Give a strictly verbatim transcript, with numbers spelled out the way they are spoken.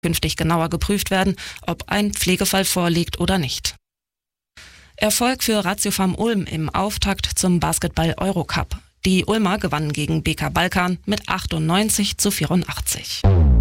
künftig genauer geprüft werden, ob ein Pflegefall vorliegt oder nicht. Erfolg für Ratiofarm Ulm im Auftakt zum Basketball-Eurocup. Die Ulmer gewannen gegen B K Balkan mit achtundneunzig zu vierundachtzig.